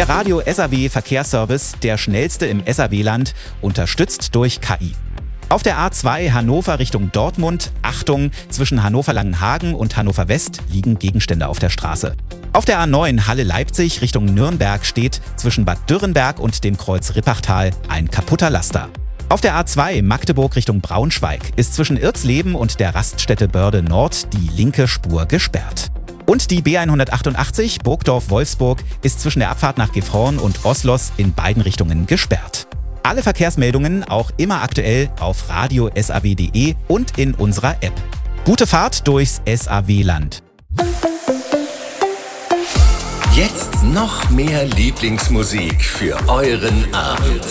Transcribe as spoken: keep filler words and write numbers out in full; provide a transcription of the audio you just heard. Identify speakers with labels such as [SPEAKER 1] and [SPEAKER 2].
[SPEAKER 1] Der Radio S A W Verkehrsservice, der schnellste im S A W-Land, unterstützt durch K I. Auf der A zwei Hannover Richtung Dortmund, Achtung, zwischen Hannover-Langenhagen und Hannover West liegen Gegenstände auf der Straße. Auf der A neun Halle-Leipzig Richtung Nürnberg steht zwischen Bad Dürrenberg und dem Kreuz Rippachtal ein kaputter Laster. Auf der A zwei Magdeburg Richtung Braunschweig ist zwischen Irxleben und der Raststätte Börde Nord die linke Spur gesperrt. Und die B hundertachtundachtzig Burgdorf-Wolfsburg ist zwischen der Abfahrt nach Gifhorn und Oslos in beiden Richtungen gesperrt. Alle Verkehrsmeldungen auch immer aktuell auf radio punkt s a w punkt d e und in unserer App. Gute Fahrt durchs S A W-Land.
[SPEAKER 2] Jetzt noch mehr Lieblingsmusik für euren Abend.